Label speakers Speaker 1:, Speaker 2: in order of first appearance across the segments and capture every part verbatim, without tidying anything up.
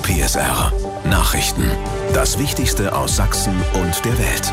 Speaker 1: P S R Nachrichten. Das Wichtigste aus Sachsen und der Welt.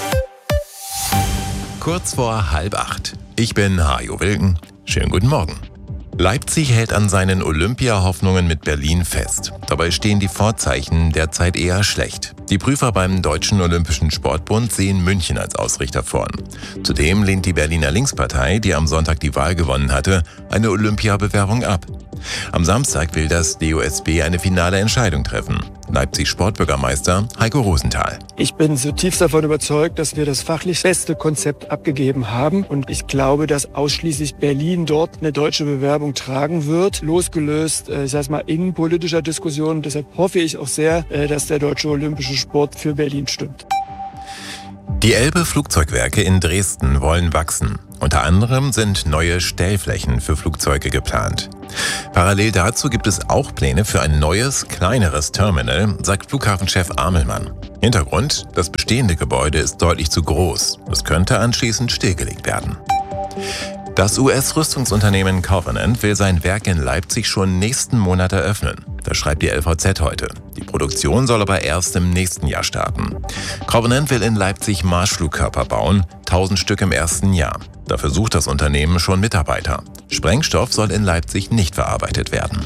Speaker 2: Kurz vor halb acht. Ich bin Hajo Wilken. Schönen guten Morgen. Leipzig hält an seinen Olympia-Hoffnungen mit Berlin fest. Dabei stehen die Vorzeichen derzeit eher schlecht. Die Prüfer beim Deutschen Olympischen Sportbund sehen München als Ausrichter vorn. Zudem lehnt die Berliner Linkspartei, die am Sonntag die Wahl gewonnen hatte, eine Olympiabewerbung ab. Am Samstag will das D O S B eine finale Entscheidung treffen. Leipzigs Sportbürgermeister Heiko Rosenthal.
Speaker 3: Ich bin zutiefst davon überzeugt, dass wir das fachlich beste Konzept abgegeben haben. Und ich glaube, dass ausschließlich Berlin dort eine deutsche Bewerbung tragen wird, losgelöst, ich sage mal, innenpolitischer Diskussion. Deshalb hoffe ich auch sehr, dass der Deutsche Olympische Sport für Berlin stimmt.
Speaker 2: Die Elbe-Flugzeugwerke in Dresden wollen wachsen. Unter anderem sind neue Stellflächen für Flugzeuge geplant. Parallel dazu gibt es auch Pläne für ein neues, kleineres Terminal, sagt Flughafenchef Amelmann. Hintergrund: Das bestehende Gebäude ist deutlich zu groß. Es könnte anschließend stillgelegt werden. Das U S-Rüstungsunternehmen Covenant will sein Werk in Leipzig schon nächsten Monat eröffnen. Das schreibt die L V Z heute. Die Produktion soll aber erst im nächsten Jahr starten. Covenant will in Leipzig Marschflugkörper bauen, tausend Stück im ersten Jahr. Dafür sucht das Unternehmen schon Mitarbeiter. Sprengstoff soll in Leipzig nicht verarbeitet werden.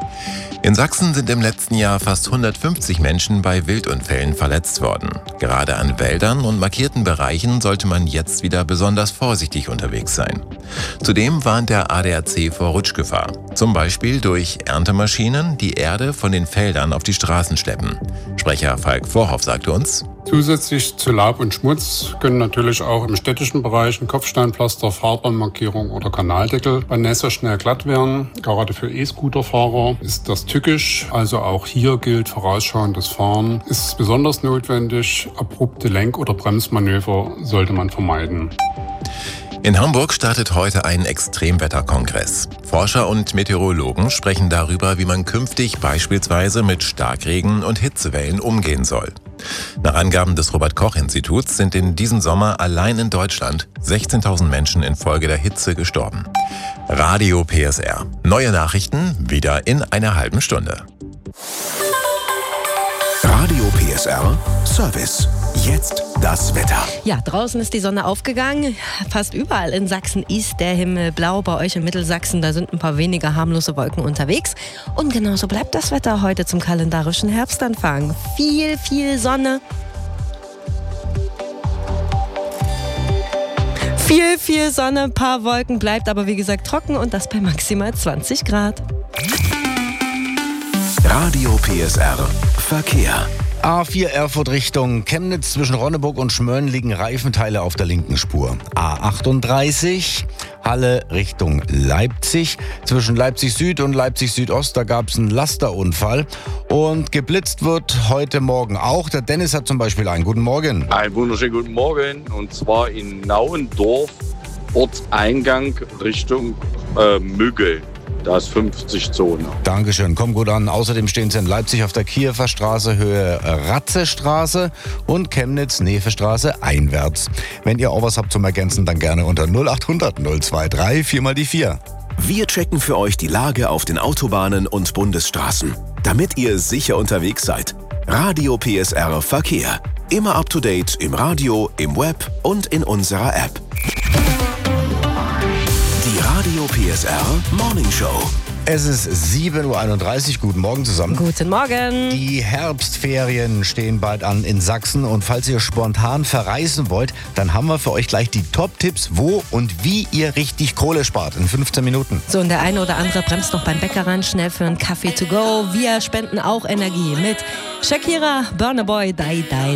Speaker 2: In Sachsen sind im letzten Jahr fast hundertfünfzig Menschen bei Wildunfällen verletzt worden. Gerade an Wäldern und markierten Bereichen sollte man jetzt wieder besonders vorsichtig unterwegs sein. Zudem warnt der A D A C vor Rutschgefahr. Zum Beispiel durch Erntemaschinen, die Erde von den Feldern auf die Straßen schleppen. Sprecher Falk Vorhoff sagte uns:
Speaker 4: Zusätzlich zu Laub und Schmutz können natürlich auch im städtischen Bereich ein Kopfsteinpflaster, Fahrbahnmarkierung oder Kanaldeckel bei Nässe schnell glatt werden. Gerade für E-Scooter-Fahrer ist das tückisch, also auch hier gilt vorausschauendes Fahren. Ist besonders notwendig, abrupte Lenk- oder Bremsmanöver sollte man vermeiden.
Speaker 2: In Hamburg startet heute ein Extremwetterkongress. Forscher und Meteorologen sprechen darüber, wie man künftig beispielsweise mit Starkregen und Hitzewellen umgehen soll. Nach Angaben des Robert-Koch-Instituts sind in diesem Sommer allein in Deutschland sechzehntausend Menschen infolge der Hitze gestorben. Radio P S R. Neue Nachrichten wieder in einer halben Stunde.
Speaker 1: Radio P S R Service. Jetzt das Wetter.
Speaker 5: Ja, draußen ist die Sonne aufgegangen. Fast überall in Sachsen ist der Himmel blau. Bei euch in Mittelsachsen, da sind ein paar weniger harmlose Wolken unterwegs. Und genauso bleibt das Wetter heute zum kalendarischen Herbstanfang. Viel, viel Sonne. Viel, viel Sonne, ein paar Wolken, bleibt aber wie gesagt trocken und das bei maximal zwanzig Grad.
Speaker 1: Radio P S R Verkehr.
Speaker 6: A vier Erfurt Richtung Chemnitz, zwischen Ronneburg und Schmölln liegen Reifenteile auf der linken Spur. A achtunddreißig Halle Richtung Leipzig, zwischen Leipzig Süd und Leipzig Südost, da gab es einen Lasterunfall und geblitzt wird heute Morgen auch. Der Dennis hat zum Beispiel einen. Guten Morgen.
Speaker 7: Einen wunderschönen guten Morgen, und zwar in Nauendorf, Ortseingang Richtung äh, Müggel. Da ist fünfzig Zone.
Speaker 6: Dankeschön, kommt gut an. Außerdem stehen sie in Leipzig auf der Kiewer Straße, Höhe Ratzestraße und Chemnitz, Nevestraße einwärts. Wenn ihr auch was habt zum Ergänzen, dann gerne unter null acht hundert null zwei drei vier mal die vier.
Speaker 1: Wir checken für euch die Lage auf den Autobahnen und Bundesstraßen, damit ihr sicher unterwegs seid. Radio P S R Verkehr. Immer up to date im Radio, im Web und in unserer App. Radio P S R Morning Show.
Speaker 6: Es ist sieben Uhr einunddreißig. Guten Morgen zusammen.
Speaker 5: Guten Morgen.
Speaker 6: Die Herbstferien stehen bald an in Sachsen. Und falls ihr spontan verreisen wollt, dann haben wir für euch gleich die Top-Tipps, wo und wie ihr richtig Kohle spart in fünfzehn Minuten.
Speaker 5: So, und der eine oder andere bremst noch beim Bäcker ran, schnell für einen Kaffee to go. Wir spenden auch Energie mit Shakira, Burna Boy, Die Die.